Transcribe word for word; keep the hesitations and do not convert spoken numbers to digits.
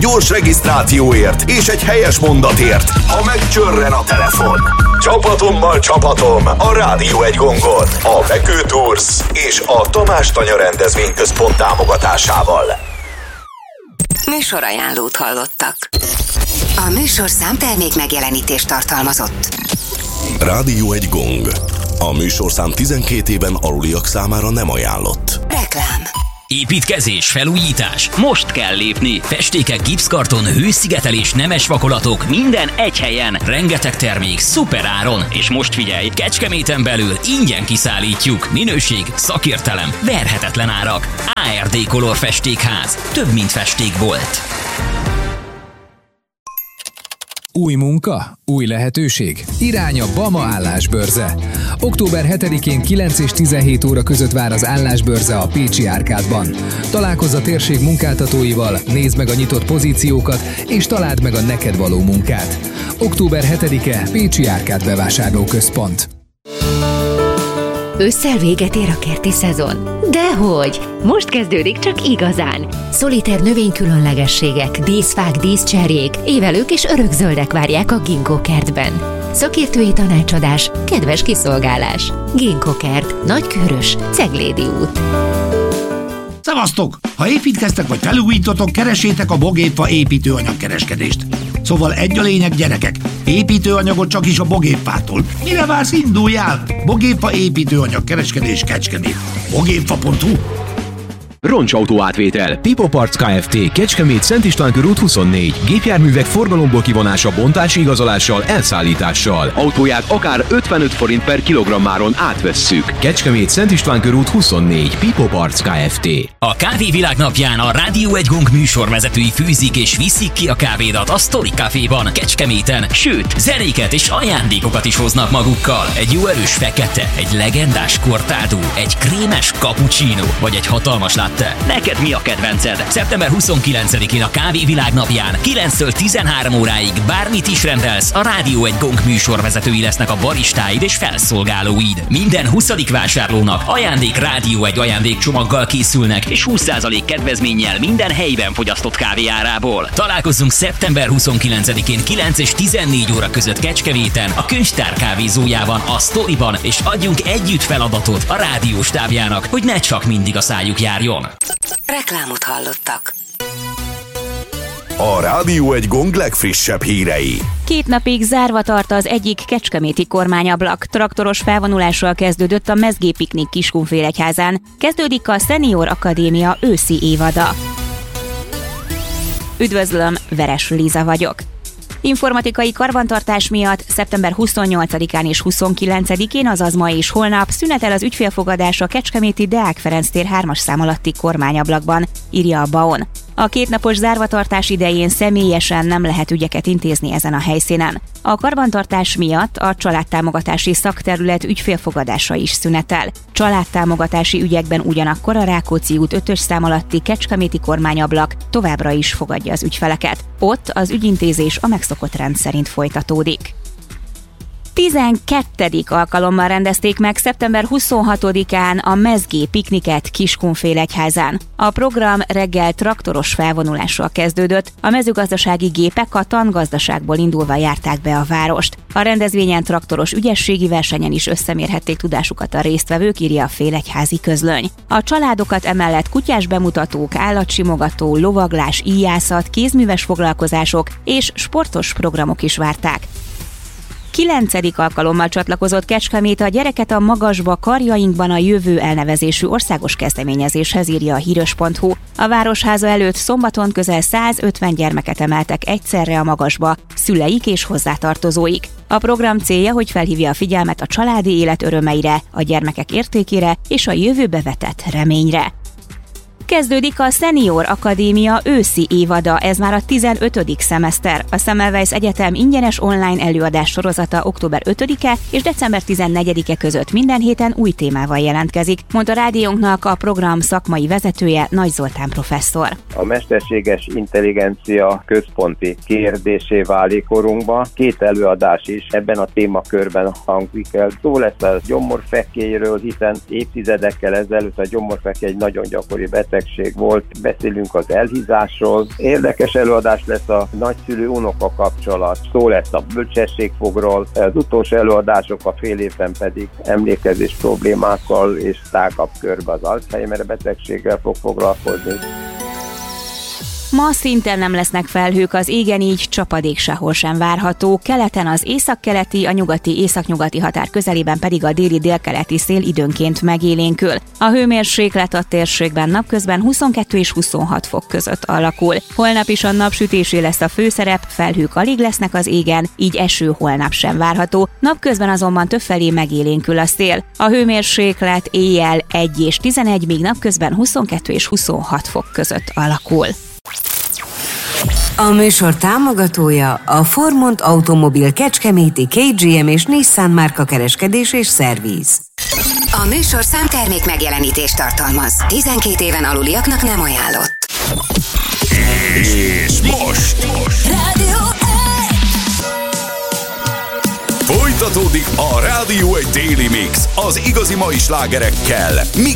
gyors regisztrációért és egy helyes mondatért, ha megcsörren a telefon. Csapatommal csapatom a Rádió egy gongon, a Vekő Tours és a Tamás Tanya Rendezvényközpont támogatásával. Műsorajánlót hallottak. A műsorszám termék megjelenítést tartalmazott. Rádió egy gong. A műsorszám tizenkét éven aluliak számára nem ajánlott. Reklám. Építkezés, felújítás, most kell lépni. Festékek, gipszkarton, hőszigetelés, nemes vakolatok, minden egy helyen. Rengeteg termék, szuper áron. És most figyelj, Kecskeméten belül ingyen kiszállítjuk. Minőség, szakértelem, verhetetlen árak. á er dé Color Festékház. Több, mint festékbolt. Új munka? Új lehetőség? Irány a Bama állásbörze. október hetedikén kilenc és tizenhét óra között vár az állásbörze a Pécsi Árkádban. Találkozz a térség munkáltatóival, nézd meg a nyitott pozíciókat, és találd meg a neked való munkát. október hetedike Pécsi Árkád bevásárlóközpont. Ősszel véget ér a kerti szezon? Dehogy! Most kezdődik csak igazán! Szoliter növénykülönlegességek, díszfák, díszcserjék, évelők és örökzöldek várják a Ginkgo kertben. Szakértői tanácsadás, kedves kiszolgálás. Ginkgo kert, Nagykőrös, Ceglédi út. Szevasztok! Ha építkeztek vagy felújítotok, keressétek a Bogépfa építőanyagkereskedést. Szóval egy a lényeg, gyerekek, építőanyagot csak is a Bogépfától. Mire vársz, induljál? Bogépfa építőanyagkereskedés Kecskemét. bogépfa pont hu. Roncsautó átvétel. Pipo Parts Kft. Kecskemét, Szent István körút huszonnégy. Gépjárművek forgalomból kivonása, bontási igazolással, elszállítással. Autóját akár ötvenöt forint per kilogrammáron átvesszük. Kecskemét, Szent István körút huszonnégy. Pipo Parts Kft. A Kávévilág napján a Rádió egy gong műsorvezetői fűzik és viszik ki a kávédat a Story Caféban, Kecskeméten, sőt, zenéket és ajándékokat is hoznak magukkal. Egy jó erős fekete, egy legendás kortádó, egy krémes cappuccino, vagy egy hatalmas latte. Neked mi a kedvenced? szeptember huszonkilencedikén a Kávévilág napján kilenctől tizenhárom óráig bármit is rendelsz, a Rádió egy gong műsorvezetői lesznek a baristáid és felszolgálóid. Minden huszadik vásárlónak ajándék Rádió egy ajándékcsomaggal készülnek, és húsz százalék kedvezménnyel minden helyben fogyasztott kávé árából. Találkozzunk szeptember huszonkilencedikén kilenc és tizennégy óra között Kecskeméten, a Könyvtár kávézójában, a Storyban, és adjunk együtt feladatot a rádióstábjának, hogy ne csak mindig a szájuk járjon. Reklámot hallottak. A Rádió egy gong legfrissebb hírei. Két napig zárva tart az egyik kecskeméti kormányablak. Traktoros felvonulással kezdődött a mezgépiknik Kiskunfélegyházán. Kezdődik a Senior Akadémia őszi évada. Üdvözlöm, Veres Liza vagyok. Informatikai karbantartás miatt szeptember huszonnyolcadikán és huszonkilencedikén, azaz ma és holnap szünetel az ügyfélfogadás a kecskeméti Deák Ferenc tér hármas szám alatti kormányablakban, írja a BAON. A kétnapos zárvatartás idején személyesen nem lehet ügyeket intézni ezen a helyszínen. A karbantartás miatt a családtámogatási szakterület ügyfélfogadása is szünetel. Családtámogatási ügyekben ugyanakkor a Rákóczi út ötös szám alatti kecskeméti kormányablak továbbra is fogadja az ügyfeleket. Ott az ügyintézés a megszokott rend szerint folytatódik. tizenkettedik alkalommal rendezték meg szeptember huszonhatodikán a mezgé pikniket Kiskunfélegyházán. A program reggel traktoros felvonulással kezdődött, a mezőgazdasági gépek a tangazdaságból indulva járták be a várost. A rendezvényen traktoros ügyességi versenyen is összemérhették tudásukat a résztvevők, írja a Félegyházi Közlöny. A családokat emellett kutyás bemutatók, állatsimogató, lovaglás, íjászat, kézműves foglalkozások és sportos programok is várták. Kilencedik alkalommal csatlakozott Kecskemét a Gyereket a magasba, karjainkban a jövő elnevezésű országos kezdeményezéshez, írja a híres pont hu. A Városháza előtt szombaton közel százötven gyermeket emeltek egyszerre a magasba, szüleik és hozzátartozóik. A program célja, hogy felhívja a figyelmet a családi élet örömeire, a gyermekek értékére és a jövőbe vetett reményre. Kezdődik a Senior Akadémia őszi évada, ez már a tizenötödik szemeszter. A Semmelweis Egyetem ingyenes online előadás sorozata október ötödike és december tizennegyedike között minden héten új témával jelentkezik, mondta rádiónknak a program szakmai vezetője, Nagy Zoltán professzor. A mesterséges intelligencia központi kérdésé válik korunkban. Két előadás is ebben a témakörben hangzik el. Szó lesz a gyomorfekélyről, hiszen évtizedekkel ezelőtt a gyomorfekély egy nagyon gyakori betegség betegség volt, beszélünk az elhízásról. Érdekes előadás lesz a nagyszülő-unoka kapcsolat, szó lesz a bölcsességfogról, az utolsó előadások a fél évben pedig emlékezés problémákkal és tágabb körbe az Alzheimer betegséggel fog foglalkozni. Ma szintén nem lesznek felhők az égen, így csapadék sehol sem várható. Keleten az északkeleti, a nyugati északnyugati határ közelében pedig a déli délkeleti szél időnként megélénkül. A hőmérséklet a térségben napközben huszonkettő és huszonhat fok között alakul. Holnap is a napsütésé lesz a főszerep, felhők alig lesznek az égen, így eső holnap sem várható. Napközben azonban többfelé megélénkül a szél. A hőmérséklet éjjel egy és tizenegy, míg napközben huszonkettő és huszonhat fok között alakul. A műsor támogatója a Formont Automobil Kecskeméti ká gé em és Nissan márka kereskedés és szerviz. A műsor számtermék megjelenítést tartalmaz. tizenkét éven aluliaknak nem ajánlott. És most, most. Rádió Folytatódik a Rádió egy Daily Mix az igazi mai slágerekkel.